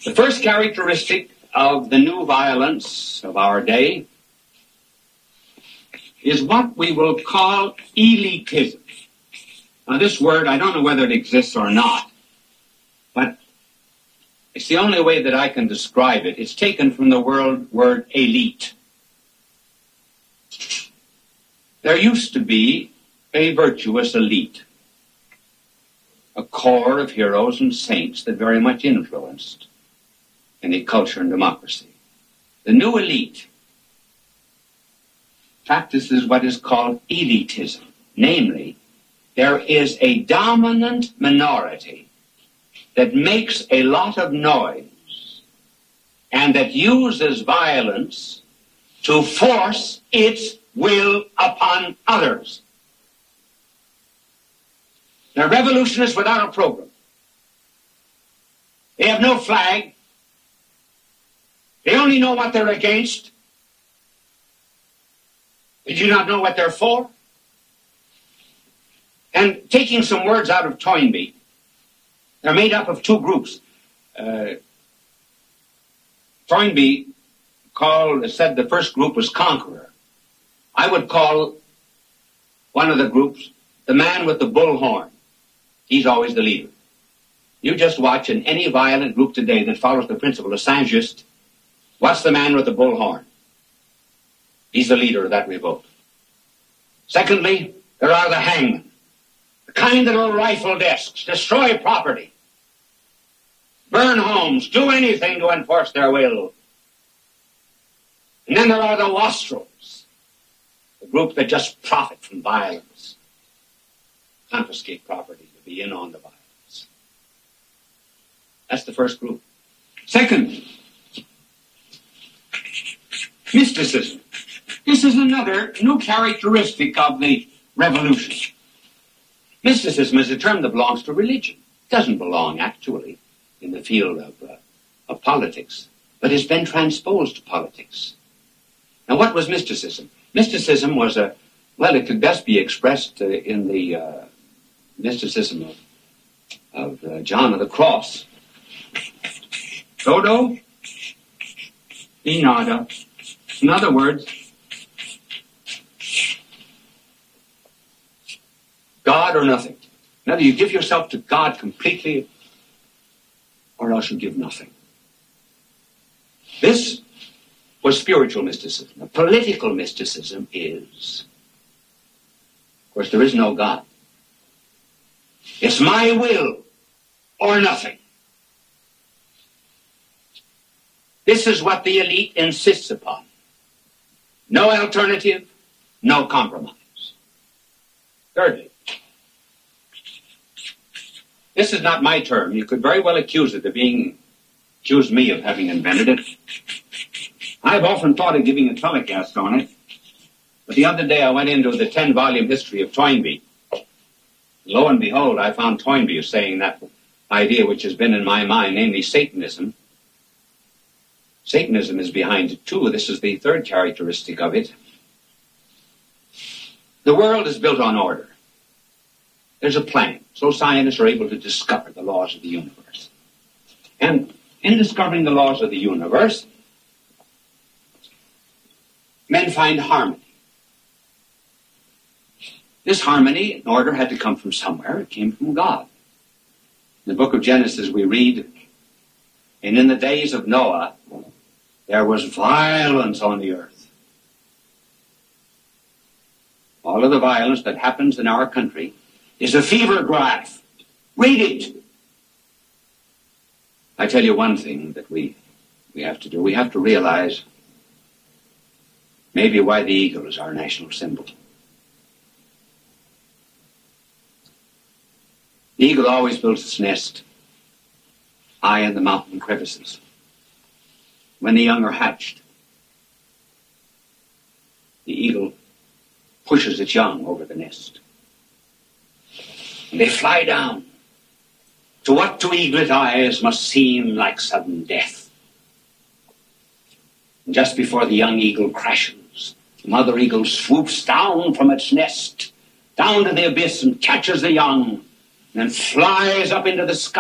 The first characteristic of the new violence of our day is what we will call elitism. Now, this word, I don't know whether it exists or not, but it's the only way that I can describe it. It's taken from the word elite. There used to be a virtuous elite, a core of heroes and saints that very much influenced any culture and democracy. The new elite practices what is called elitism. Namely, there is a dominant minority that makes a lot of noise and that uses violence to force its will upon others. They're revolutionists without a program. They have no flag. They only know what they're against. They do not know what they're for. And taking some words out of Toynbee, they're made up of two groups. Toynbee said the first group was conqueror. I would call one of the groups the man with the bullhorn. He's always the leader. You just watch in any violent group today that follows the principle of Saint-Just, what's the man with the bullhorn? He's the leader of that revolt. Secondly, there are the hangmen, the kind that will rifle desks, destroy property, burn homes, do anything to enforce their will. And then there are the wastrels, the group that just profit from violence, confiscate property, to be in on the violence. That's the first group. Second, mysticism. This is another new characteristic of the revolution. Mysticism is a term that belongs to religion. It doesn't belong, actually, in the field of politics, but it's been transposed to politics. Now, what was mysticism? Mysticism was it could best be expressed in the mysticism of John of the Cross. Todo e nada. In other words, God or nothing. Now, you give yourself to God completely, or else you give nothing. This was spiritual mysticism. Now, political mysticism is, of course, there is no God. It's my will or nothing. This is what the elite insists upon. No alternative, no compromise. Thirdly, this is not my term. You could very well accuse me of having invented it. I've often thought of giving a telecast on it, but the other day I went into the 10-volume history of Toynbee. Lo and behold, I found Toynbee saying that idea which has been in my mind, namely Satanism. Satanism is behind it too. This is the third characteristic of it. The world is built on order. There's a plan. So scientists are able to discover the laws of the universe. And in discovering the laws of the universe, men find harmony. This harmony and order had to come from somewhere. It came from God. In the book of Genesis we read, and in the days of Noah, there was violence on the earth. All of the violence that happens in our country is a fever graph. Read it. I tell you one thing that we have to do. We have to realize maybe why the eagle is our national symbol. The eagle always builds its nest high in the mountain crevices. When the young are hatched, the eagle pushes its young over the nest. And they fly down to what to eaglet eyes must seem like sudden death. And just before the young eagle crashes, the mother eagle swoops down from its nest, down to the abyss and catches the young, and then flies up into the sky.